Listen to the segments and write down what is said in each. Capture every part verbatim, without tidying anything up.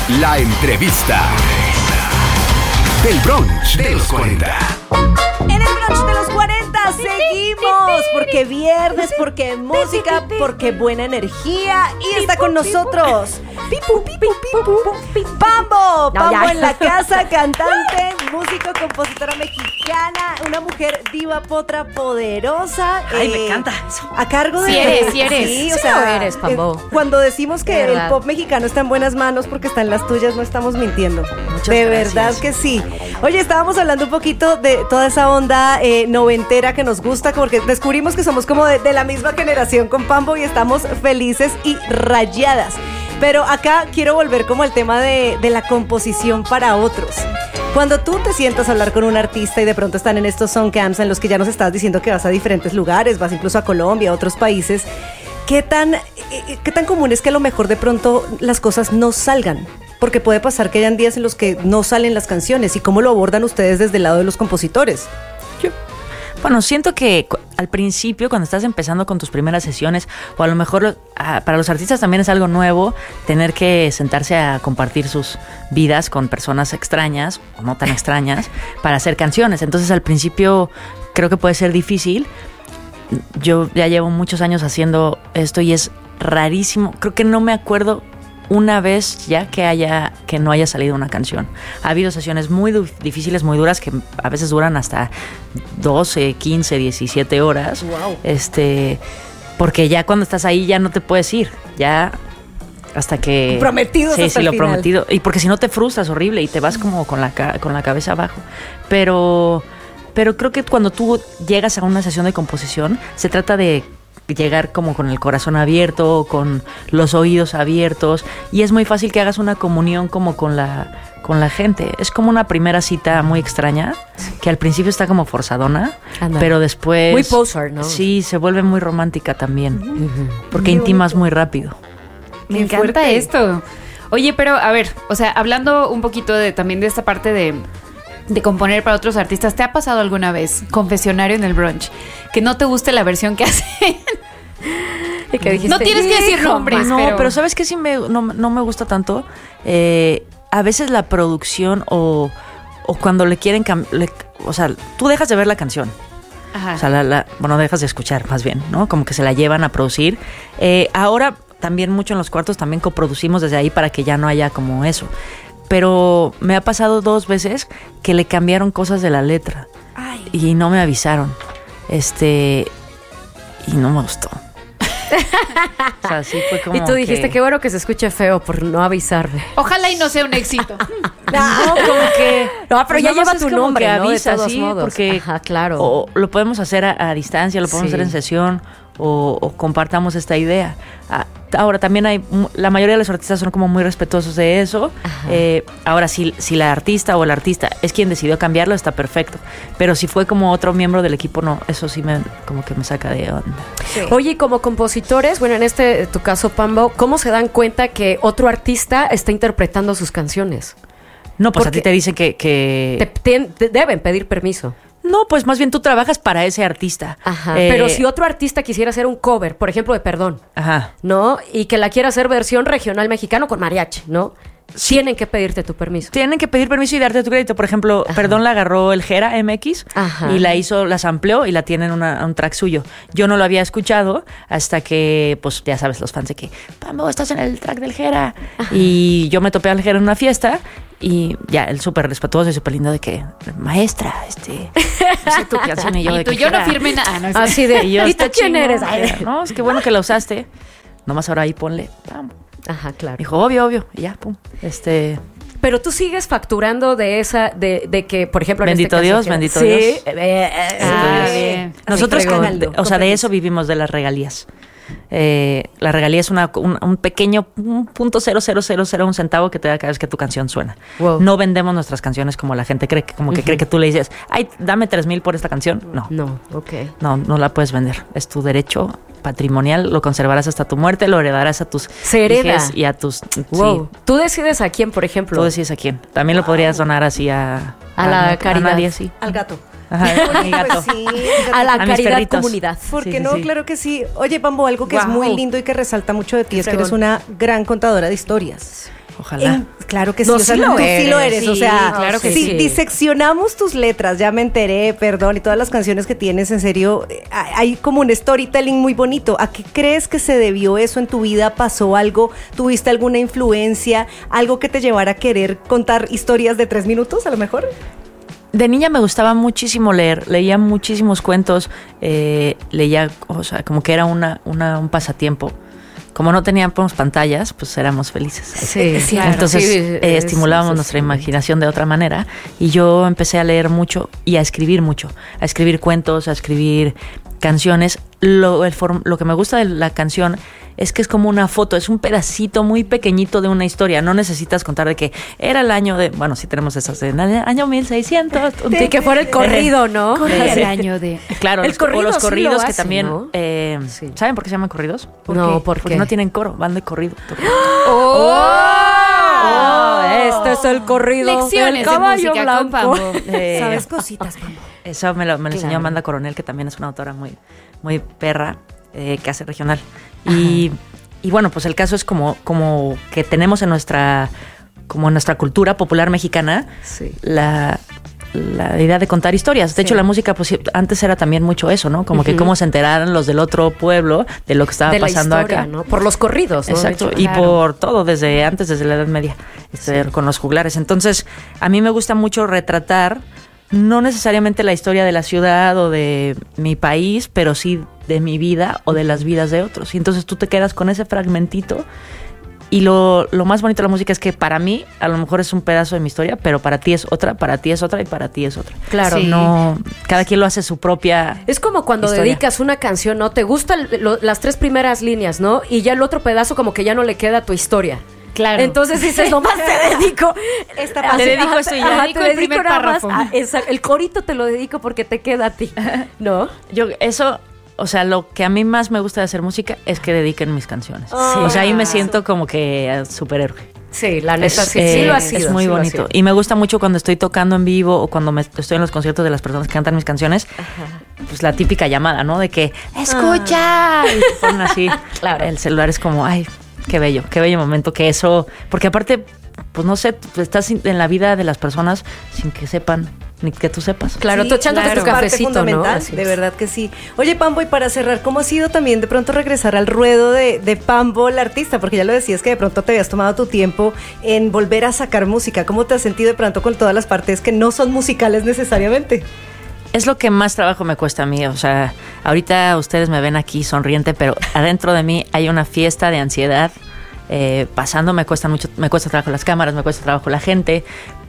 La entrevista del brunch de los cuarenta. En el brunch de los cuarenta seguimos, porque viernes, porque música, porque buena energía. Y está con nosotros Pambo, Pambo en la casa, cantante, músico, compositora mexicana, una mujer diva potra poderosa. Ay, eh, me encanta eso. A cargo de... Sí eres, sí eres. Sí, o Sí sea, lo eres, Pambo. eh, cuando decimos que De el verdad. pop mexicano está en buenas manos porque está en las tuyas, no estamos mintiendo. Muchas de gracias. verdad que sí. Oye, estábamos hablando un poquito de toda esa onda eh, noventera que nos gusta, porque descubrimos que somos como de, de la misma generación con Pambo y estamos felices y rayadas. Pero acá quiero volver como al tema de, de la composición para otros. Cuando tú te sientas a hablar con un artista y de pronto están en estos song camps en los que ya nos estás diciendo que vas a diferentes lugares, vas incluso a Colombia, a otros países, ¿qué tan, eh, qué tan común es que a lo mejor de pronto las cosas no salgan? Porque puede pasar que hayan días en los que no salen las canciones. ¿Y cómo lo abordan ustedes desde el lado de los compositores? Bueno, siento que cu- al principio, cuando estás empezando con tus primeras sesiones, o a lo mejor ah, para los artistas también es algo nuevo, tener que sentarse a compartir sus vidas con personas extrañas, o no tan extrañas, para hacer canciones. Entonces al principio creo que puede ser difícil. Yo ya llevo muchos años haciendo esto y es rarísimo. Creo que no me acuerdo una vez ya que haya que no haya salido una canción. Ha habido sesiones muy du- difíciles, muy duras, que a veces duran hasta doce, quince, diecisiete horas. Wow. Este, porque ya cuando estás ahí ya no te puedes ir. Ya hasta que... Prometidos Sí, hasta sí, el lo final. prometido. Y porque si no te frustras horrible y te vas como con la, ca- con la cabeza abajo. Pero, pero creo que cuando tú llegas a una sesión de composición, se trata de llegar como con el corazón abierto, con los oídos abiertos, y es muy fácil que hagas una comunión como con la, con la gente. Es como una primera cita muy extraña, que al principio está como forzadona, Ándale. pero después... Muy poser, ¿no? Sí, se vuelve muy romántica también, porque Qué intimas bonito. muy rápido. Me Qué encanta fuerte. esto. Oye, pero a ver, o sea, hablando un poquito de también de esta parte de, de componer para otros artistas, ¿te ha pasado alguna vez, confesionario en el brunch, que no te guste la versión que hacen? Y que dijiste, No tienes que decir "Hijo, nombres, No, pero... pero, ¿sabes qué? Sí me, no, no me gusta tanto. Eh, a veces la producción o, o cuando le quieren cambiar... O sea, tú dejas de ver la canción. Ajá. O sea, la, la- bueno, dejas de escuchar más bien, ¿no? Como que se la llevan a producir. Eh, ahora también mucho en los cuartos también coproducimos desde ahí para que ya no haya como eso. Pero me ha pasado dos veces que le cambiaron cosas de la letra Ay, y no me avisaron. Este... Y no me gustó. O sea, sí fue como Y tú dijiste, que... qué bueno que se escuche feo por no avisarme. Ojalá y no sea un éxito. No, como que... No, pero ya nada lleva más es tu como nombre, que ¿no? De avisa, todos sí, modos. porque Ajá, claro. o lo podemos hacer a, a distancia, lo podemos Sí. hacer en sesión, o, o compartamos esta idea. Ah, ahora, también hay... mu- La mayoría de los artistas son como muy respetuosos de eso. Eh, ahora, si, si la artista o el artista es quien decidió cambiarlo, está perfecto. Pero si fue como otro miembro del equipo, no. Eso sí me como que me saca de onda. sí. Oye, y como compositores, bueno, en este tu caso, Pambo, ¿cómo se dan cuenta que otro artista está interpretando sus canciones? No, pues a Porque ti te dicen que... que... Te, te- te deben pedir permiso. No, pues más bien tú trabajas para ese artista. Ajá. Eh, Pero si otro artista quisiera hacer un cover, por ejemplo, de Perdón, Ajá. ¿no? Y que la quiera hacer versión regional mexicano con mariachi, ¿no? Tienen que pedirte tu permiso. Tienen que pedir permiso y darte tu crédito. Por ejemplo, Ajá. Perdón la agarró el Jera M X Ajá. y la hizo, la sampleó y la tiene en una- un track suyo. Yo no lo había escuchado hasta que, pues ya sabes, los fans de que, Pambo, estás en el track del Jera. Y yo me topé al Jera en una fiesta y ya, él súper respetuoso y súper lindo de que, maestra, este, no sé tu canción y yo de Y tú, que, yo no "Jera". firmé nada. No, Así de, Y yo, ¿y tú "Está quién chingón, eres? Jera". No, es que bueno que la usaste. Nomás ahora ahí ponle, Pambo. Ajá, claro. Dijo, obvio, obvio. Y ya, pum. Este... Pero tú sigues facturando de esa, de, de que, por ejemplo, en Bendito este caso, Dios, que- bendito sí, Dios. eh, eh, Ah, sí. bien. Nosotros, fregón. con- de- o sea, de eso vivimos, de las regalías. Eh, la regalía es una, un, un pequeño un punto cero cero cero cero un centavo que te da cada vez que tu canción suena. Wow. No vendemos nuestras canciones como la gente cree, que como que cree que tú le dices, ay, dame tres mil por esta canción. No, No, ok. no, no la puedes vender. Es tu derecho patrimonial, lo conservarás hasta tu muerte, lo heredarás a tus Se hereda. hijes y a tus... Wow. Sí, Tú decides a quién, por ejemplo. tú decides a quién. También lo podrías donar así a... A la caridad. nadie, sí. Al gato. Ajá, a mi gato. Pues sí, A la A mis caridad perritos. comunidad. ¿por Sí, qué sí, no? sí. Claro que sí. Oye, Pambo, algo que es Wow. muy lindo y que resalta mucho de ti es que eres fregón. una gran contadora de historias. Ojalá. En- claro que sí, No, o sea, sí lo tú sí eres, lo eres, o sí, sea, claro que si sí. diseccionamos tus letras, ya me enteré, perdón, y todas las canciones que tienes, en serio, eh, hay como un storytelling muy bonito. ¿A qué crees que se debió eso en tu vida? ¿Pasó algo? ¿Tuviste alguna influencia? ¿Algo que te llevara a querer contar historias de tres minutos, a lo mejor? De niña me gustaba muchísimo leer, leía muchísimos cuentos, eh, leía, o sea, como que era una, una, un pasatiempo. Como no teníamos pantallas, pues éramos felices. Sí, claro. Entonces Sí, eh, es- estimulábamos es- nuestra imaginación de otra manera y yo empecé a leer mucho y a escribir mucho, a escribir cuentos, a escribir canciones. Lo, el form- lo que me gusta de la canción es que es como una foto, es un pedacito muy pequeñito de una historia. No necesitas contar de que era el año de, bueno, sí tenemos esas, en el año mil seiscientos. De que fuera el corrido, ¿no? Corría el año de... Claro, El los, corrido o los sí lo corridos que hace, también, ¿no? eh, Sí. ¿saben por qué se llaman corridos? No, ¿por Porque qué? no tienen coro, van de corrido. Oh, este es el corrido Lecciones del de caballo música con blanco. Pambo. Eh, ¿Sabes cositas, Pambo? Eso me lo, me lo enseñó Claro. Amanda Coronel, que también es una autora muy, muy perra, eh, que hace regional. Y, y bueno, pues el caso es como, como que tenemos en nuestra, como en nuestra cultura popular mexicana Sí. la, la idea de contar historias. De hecho, la música, pues antes era también mucho eso, ¿no? Como que cómo se enteraran los del otro pueblo de lo que estaba De la pasando historia, acá. ¿no? Por los corridos, ¿no? Exacto, De hecho. y Claro. por todo, desde antes, desde la Edad Media, este, con los juglares. Entonces, a mí me gusta mucho retratar, no necesariamente la historia de la ciudad o de mi país, pero sí de mi vida o de las vidas de otros. Y entonces tú te quedas con ese fragmentito. Y lo, lo más bonito de la música es que para mí, a lo mejor es un pedazo de mi historia, pero para ti es otra, para ti es otra y para ti es otra. Claro. Sí. No, cada quien lo hace su propia. Es como cuando historia. dedicas una canción, ¿no? Te gustan lo- las tres primeras líneas, ¿no? Y ya el otro pedazo como que ya no le queda a tu historia. Claro. Entonces dices, nomás te dedico Esta así, Te dedico ajá, esto y ya. ajá, Dedico te el primer nada más párrafo. a- esa- el corito te lo dedico porque te queda a ti, ¿no? Yo, eso, o sea, lo que a mí más me gusta de hacer música es que dediquen mis canciones. Sí. O sea, ahí me siento como que eh, superhéroe. Sí, la neta, Es, sí, eh, sí lo ha sido. es muy sí lo ha bonito. sido. Y me gusta mucho cuando estoy tocando en vivo o cuando me, estoy en los conciertos de las personas que cantan mis canciones. Pues la típica llamada, ¿no? De que, ¡escucha! Y te ponen así. Claro. El celular es como, ay, qué bello, qué bello momento que eso. Porque aparte, pues no sé, tú estás en la vida de las personas sin que sepan, ni que tú sepas. Claro, tú echándote claro. tu Es parte cafecito, ¿no? fundamental, Así de es. verdad que sí. Oye, Pambo, y para cerrar, ¿cómo ha sido también de pronto regresar al ruedo de, de Pambo, la artista? Porque ya lo decías que de pronto te habías tomado tu tiempo en volver a sacar música. ¿Cómo te has sentido de pronto con todas las partes que no son musicales necesariamente? Es lo que más trabajo me cuesta a mí. O sea, ahorita ustedes me ven aquí sonriente, pero adentro de mí hay una fiesta de ansiedad. Eh, pasando, me cuesta mucho, me cuesta trabajo las cámaras, me cuesta trabajo la gente,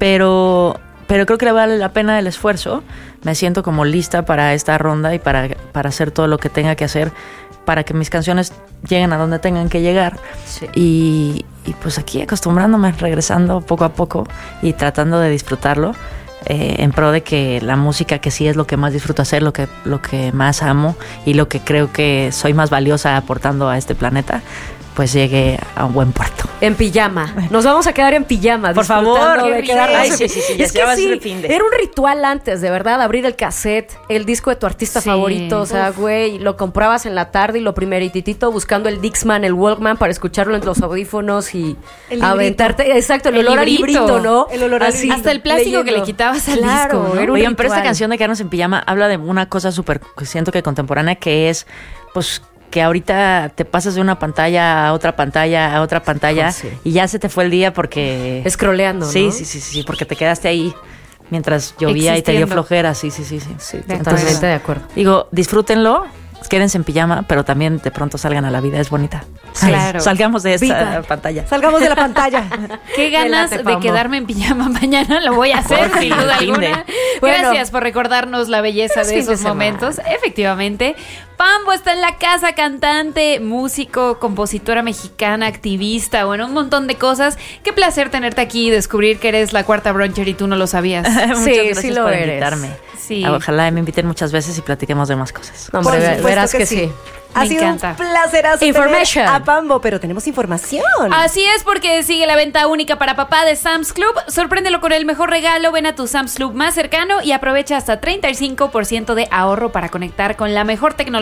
pero, pero creo que le vale la pena el esfuerzo. Me siento como lista para esta ronda y para, para hacer todo lo que tenga que hacer para que mis canciones lleguen a donde tengan que llegar. Sí. Y, y pues aquí acostumbrándome, regresando poco a poco y tratando de disfrutarlo. Eh, en pro de que la música, que sí es lo que más disfruto hacer, lo que, lo que más amo y lo que creo que soy más valiosa aportando a este planeta, pues llegue a un buen puerto. En pijama. Nos vamos a quedar en pijama. Por disfrutando favor, de qué rico. quedarnos Ay, en- sí, sí, sí, Y ya es se va que a sí, hacer fin de- era un ritual antes, de verdad, abrir el cassette, el disco de tu artista Sí. favorito, o sea, güey, lo comprabas en la tarde y lo primeritito buscando el Dixman, el Walkman para escucharlo en los audífonos y El librito. aventarte, exacto, el, El olor librito. al librito, ¿no? El olor al Así, librito. Hasta el plástico que leyendo. le quitabas al Claro, disco, ¿no? era un Oigan, pero esta ritual. canción de Quedarnos en Pijama habla de una cosa súper, que siento que contemporánea, que es, pues, que ahorita te pasas de una pantalla a otra pantalla a otra pantalla Oh, sí. y ya se te fue el día porque... Scrolleando, ¿no? Sí, sí, sí, sí, porque te quedaste ahí mientras llovía y te dio Existiendo. flojera, sí, sí, sí, sí. Sí, Entonces- totalmente de acuerdo. Digo, disfrútenlo, quédense en pijama, pero también de pronto salgan a la vida, es bonita. Claro. Salgamos de esta Vida. pantalla. Salgamos de la pantalla. Qué ganas Relate, de Pambo. quedarme en pijama mañana, lo voy a hacer Por sin fin, duda fin de. alguna. Bueno, Gracias por recordarnos la belleza es de fin de esos semana. momentos. Efectivamente, Pambo está en la casa, cantante, músico, compositora mexicana, activista, bueno, un montón de cosas. Qué placer tenerte aquí y descubrir que eres la cuarta bruncher y tú no lo sabías. Muchas Sí, gracias sí lo por eres. invitarme. Sí. Ojalá me inviten muchas veces y platiquemos de más cosas. No, hombre, Por ve- supuesto verás que que, sí. sí. Ha Me sido encanta. un placerazo Information. tener a Pambo, pero tenemos información. Así es, porque sigue la venta única para papá de Sam's Club. Sorpréndelo con el mejor regalo. Ven a tu Sam's Club más cercano y aprovecha hasta treinta y cinco por ciento de ahorro para conectar con la mejor tecnología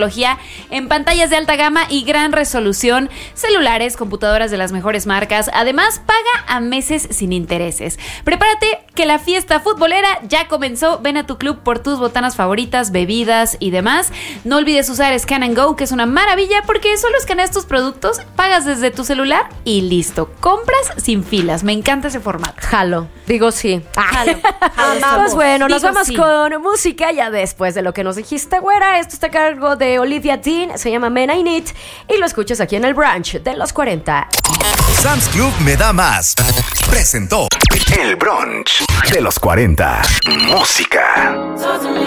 tecnología en pantallas de alta gama y gran resolución, celulares, computadoras de las mejores marcas. Además, paga a meses sin intereses. Prepárate que la fiesta futbolera ya comenzó. Ven a tu club por tus botanas favoritas, bebidas y demás. No olvides usar Scan and Go, que es una maravilla porque solo escaneas tus productos, pagas desde tu celular y listo. Compras sin filas. Me encanta ese formato. Jalo. Digo sí. Jalo. Jalo. Pues bueno, nos Digo vamos sí. con música ya después de lo que nos dijiste, güera. Esto está a cargo de Olivia Dean, se llama Men I Need y lo escuchas aquí en el brunch de los cuarenta. Sam's Club me da más. Presentó el brunch de los cuarenta. Música.